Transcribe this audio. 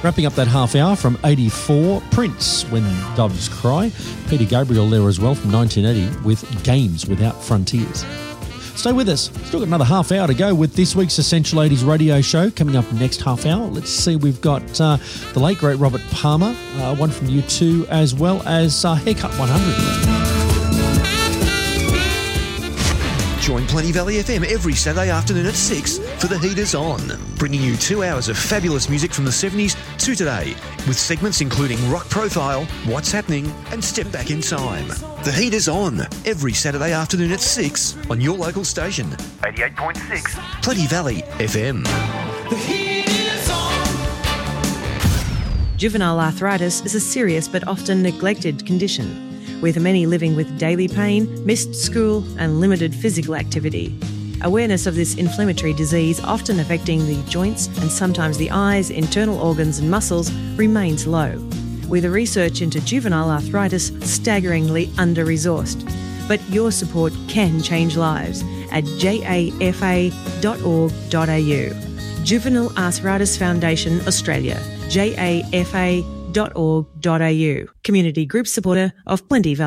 Wrapping up that half hour from 84, Prince, When Doves Cry. Peter Gabriel there as well from 1980 with Games Without Frontiers. Stay with us. Still got another half hour to go with this week's Essential 80s radio show. Coming up next half hour, let's see, we've got the late, great Robert Palmer, one from U2, as well as Haircut 100. Join Plenty Valley FM every Saturday afternoon at 6 for The Heat Is On, bringing you 2 hours of fabulous music from the 70s to today, with segments including Rock Profile, What's Happening, and Step Back in Time. The Heat Is On, every Saturday afternoon at 6 on your local station, 88.6 Plenty Valley FM. The Heat Is On. Juvenile arthritis is a serious but often neglected condition, with many living with daily pain, missed school and limited physical activity. Awareness of this inflammatory disease, often affecting the joints and sometimes the eyes, internal organs and muscles, remains low, with the research into juvenile arthritis staggeringly under-resourced. But your support can change lives at jafa.org.au. Juvenile Arthritis Foundation Australia, jafa.org.au. Community group supporter of Plenty Valley.